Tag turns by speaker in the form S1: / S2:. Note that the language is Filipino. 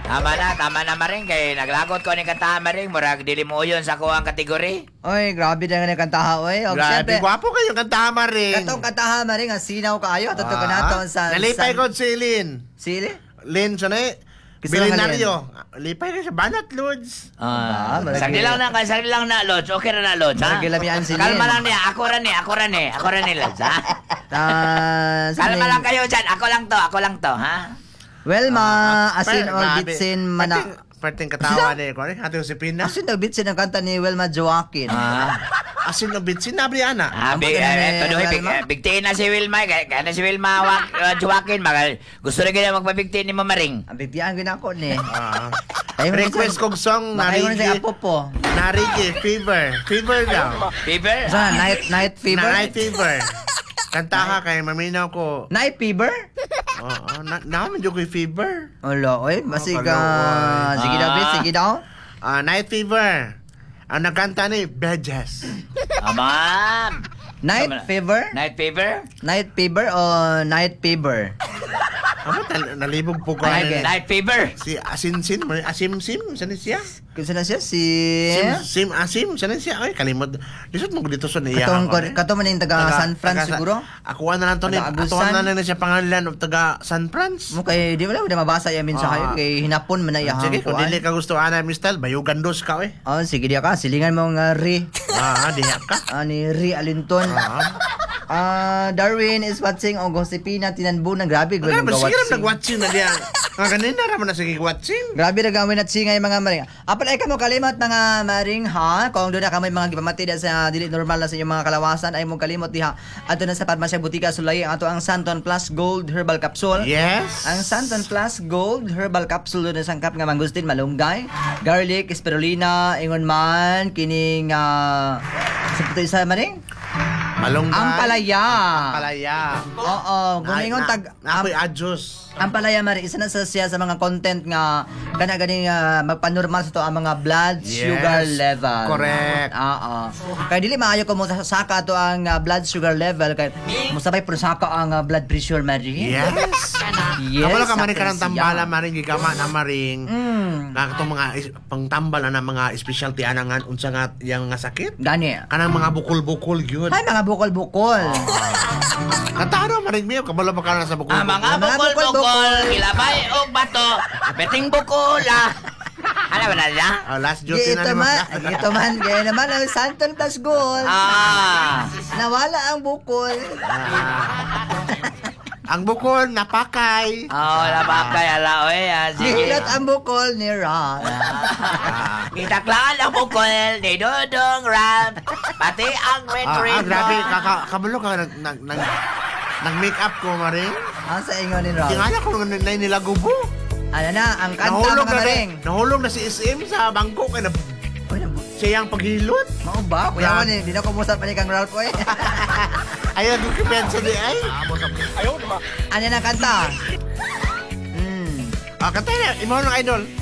S1: Tama na maring kay naglagot ko ni kantahan maring murag dili mo yun sa kuwang kategory.
S2: Oy, grabe na nga kantaha, oy. O,
S3: Grabe,
S2: siyempre,
S3: gwapo kayo kantahan maring.
S2: katong kantaha maring, ang sinaw kaayo. Totoo ka nato sa...
S3: Nalipay ko si Lin.
S2: Sili?
S3: Lin, siya na bilinaryo. Lipay ka sa banat, Lods.
S1: Sagdi lang na Lods. Okay na Lods, ha?
S2: Maragilamian si Lin.
S1: Kalma lang niya. Ako rin Lods, ha? Kalma lang kayo dyan. Ako lang to, ha?
S2: Well, asin o bitsin mana...
S3: Perting katawa ni ko, ating si Pina.
S2: Asin o bitsin ang kanta ni Wilma Joaquin.
S3: Asin o bitsin, nabri ana.
S1: Bigtiin na si Wilma. Kaya si Wilma Joaquin. Gusto rin gina magpabigtiin ni Mamaring.
S2: Ang bigtiyan ginako ni.
S3: Request kong song,
S2: Makayo na sa apo po.
S3: Narigi, Fever. Fever daw.
S1: Fever?
S2: Saan? Night Fever?
S3: Night Fever. Kantaha kay maminaw ko.
S2: Night Fever?
S3: Oo, naman yung fever.
S2: Wala, oy. Masig
S3: kaloy.
S2: sige daw, bis. Sige daw.
S3: Night Fever. Ang nagkanta ni Bejes.
S1: Ma'am.
S2: Night Fever?
S1: Night Fever?
S2: Night Fever o Night Fever?
S3: Ano, nalibog po ko.
S1: Night Fever.
S3: Si Asim-sim, saan siya?
S2: Kung saan na siya? Si...
S3: Asim, saan siya? Ay, kalimod. Lisod mo dito sa niya.
S2: Katong man yung taga San Fran siguro?
S3: Ako na lang to ni. Atuan na lang siya pangalan of taga San Franz.
S2: Okay, di wala mabasa yamin sa kayo. Kay hinapon man na iyahang
S3: Sige, kung dili ka gusto ana, Mistal, bayugan dos ka, eh.
S2: Oh, sige diya ka. Silingan mo nga Ri.
S3: Diha ka.
S2: Ni Ri Alinton. Darwin is watching o Josepina Tinanbunan. Grabe,
S3: Sige lang nag-watching na diya. Kanina raman na sige watching.
S2: Grabe na gawin at singay mga maring. Apal ay kamo kalimot mga maring ha. Kung doon na kamo mga gipamati sa dili normal na sa inyong mga kalawasan ay mong kalimot diha. Ato na sa Padmasya Butika Sulay ang ato ang Santon Plus Gold Herbal Capsule.
S3: Yes.
S2: Ang Santon Plus Gold Herbal Capsule doon na sangkap nga mangustin, malunggay, garlic, spirulina, ingon man, kining sa puto isa maring?
S3: Malunggay.
S2: Ampalaya. Oo, gumingon tag...
S3: Apoy adjust.
S2: Ampalaya mari, isa na sa siya sa mga content nga gani magpanormal sa to ang mga blood sugar level.
S3: Correct.
S2: Oo. Kaya dili maayo ko mo saka to ang blood sugar level kay musabay pero saka ang blood pressure mari.
S3: Yes.
S2: Yes.
S3: Kapala ka maring karang tambala maring gigama na maring. Katong mga pangtambal na mga specialty anangan unsa nga yang nga sakit.
S2: Gani.
S3: Kanang mga bukol-bukol gyud.
S2: Ay mga bukol-bukol.
S3: Kataro maring miyo kabalo pa ka na sa bukol.
S1: Mga bukol-bukol, kilabay o bato, peting bukula. Ano ba na niya?
S3: Last duty na naman.
S2: Ito man, gaya naman ang Santon Plus Gold. Nawala ang bukol.
S3: Ang bukol, napakay.
S1: Napakay, ala, oy. Sige.
S2: Sikilot ang bukol ni Ram.
S1: Kitaklaan ang bukol ni Dodong Ram. Pati ang red
S3: Grabe, kabalo ka nag-make up ko, maring.
S2: Ang sa ingon ni Ram.
S3: Tingala ko na nilagubo.
S2: Ano na, ang kanta mga maring.
S3: Nahulog na si SM sa bangko. Kaya siya ang paghilot.
S2: Mau ba? Kuya mo ni, di na kumusap pa ni Kang Ralph ko eh.
S3: Ayaw ko kipensa di ay.
S2: Ano na kanta?
S3: Kanta na, imaw ng idol.